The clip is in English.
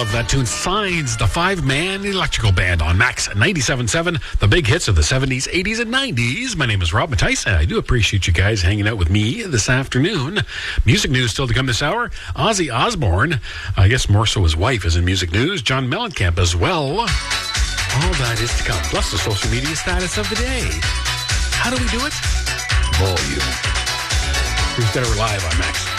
love that tune. Signs, the five-man electrical band on Max 97.7, the big hits of the 70s, 80s, and 90s. My name is Rob Matthijs, and I do appreciate you guys hanging out with me this afternoon. Music news still to come this hour. Ozzy Osbourne, I guess more so his wife, is in music news. John Mellencamp as well. All that is to come, plus the social media status of the day. How do we do it? Volume. Who's better live on Max?